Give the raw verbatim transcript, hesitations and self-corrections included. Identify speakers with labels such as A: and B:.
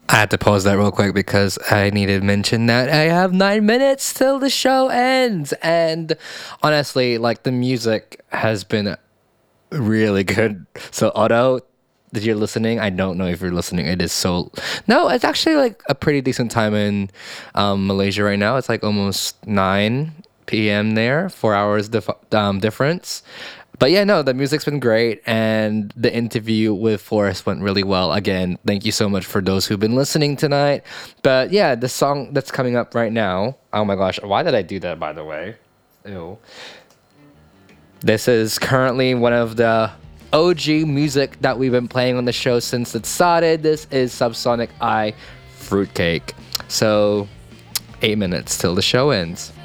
A: I had to pause that real quick because I needed to mention that I have nine minutes till the show ends. And honestly, like the music has been really good. So, Otto, that you're listening, I don't know if you're listening. It is so. No, it's actually like a pretty decent time in um, Malaysia right now. It's like almost nine p m there, four hours dif- um, difference. But yeah, no, the music's been great, and the interview with Forrest went really well. Again, thank you so much for those who've been listening tonight. But yeah, the song that's coming up right now. Oh my gosh, why did I do that? By the way, ew. This is currently one of the O G music that we've been playing on the show since it started. This is Subsonic Eye Fruitcake. So, eight minutes till the show ends.